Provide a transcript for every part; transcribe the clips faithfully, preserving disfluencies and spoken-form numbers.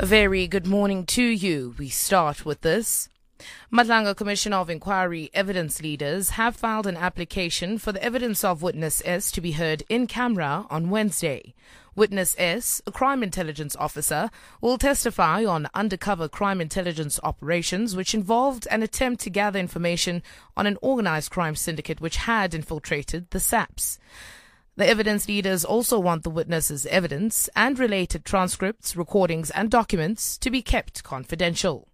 A very good morning to you. We start with this. Madlanga Commission of Inquiry evidence leaders have filed an application for the evidence of Witness S to be heard in camera on Wednesday. Witness S, a crime intelligence officer, will testify on undercover crime intelligence operations which involved an attempt to gather information on an organized crime syndicate which had infiltrated the S A Ps. The evidence leaders also want the witness's evidence and related transcripts, recordings and documents to be kept confidential.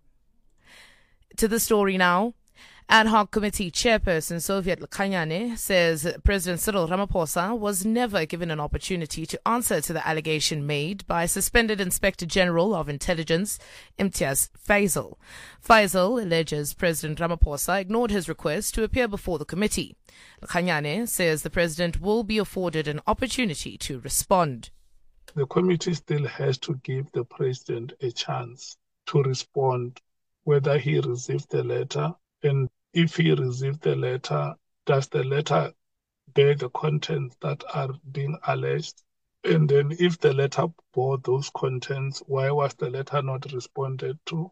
To the story now. Ad hoc committee chairperson Soviet Lakhanyane says President Cyril Ramaphosa was never given an opportunity to answer to the allegation made by suspended Inspector General of Intelligence Imtiaz Faisal. Faisal alleges President Ramaphosa ignored his request to appear before the committee. Lakhanyane says the president will be afforded an opportunity to respond. The committee still has to give the president a chance to respond whether he received the letter, and if he received the letter, does the letter bear the contents that are being alleged? And then if the letter bore those contents, why was the letter not responded to?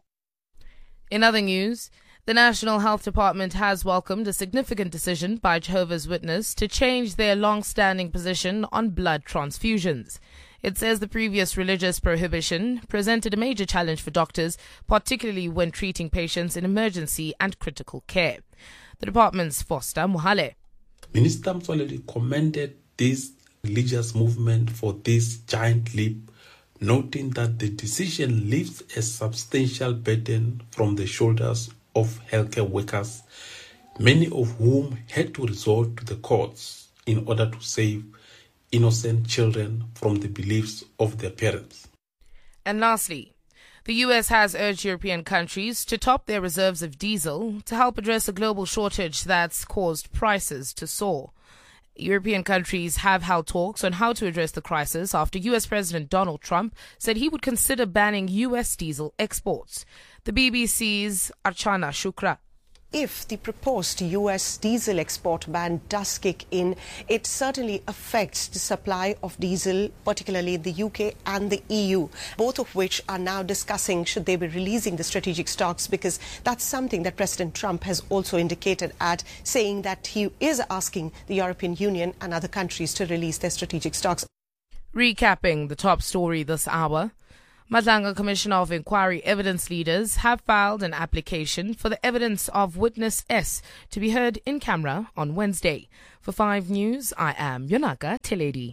In other news, the National Health Department has welcomed a significant decision by Jehovah's Witnesses to change their long-standing position on blood transfusions. It says the previous religious prohibition presented a major challenge for doctors, particularly when treating patients in emergency and critical care. The department's Foster Mohale. Minister Motsoaledi commended this religious movement for this giant leap, noting that the decision lifts a substantial burden from the shoulders of healthcare workers, many of whom had to resort to the courts in order to save innocent children from the beliefs of their parents. And lastly, the U S has urged European countries to top their reserves of diesel to help address a global shortage that's caused prices to soar. European countries have held talks on how to address the crisis after U S President Donald Trump said he would consider banning U S diesel exports. The B B C's Archana Shukra. If the proposed U S diesel export ban does kick in, it certainly affects the supply of diesel, particularly in the U K and the E U, both of which are now discussing should they be releasing the strategic stocks, because that's something that President Trump has also indicated at, saying that he is asking the European Union and other countries to release their strategic stocks. Recapping the top story this hour. Madlanga Commission of Inquiry evidence leaders have filed an application for the evidence of Witness S to be heard in camera on Wednesday. For five News, I am Yonaka Teledi.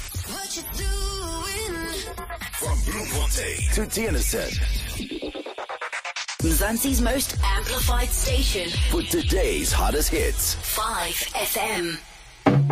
From Bloemfontein to Tieniston, Mzansi's most amplified station for today's hottest hits. five F M.